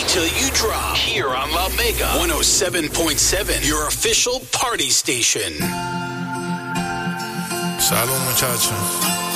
till you drop. Here on La Mega 107.7, your official party station. Salud, muchachos.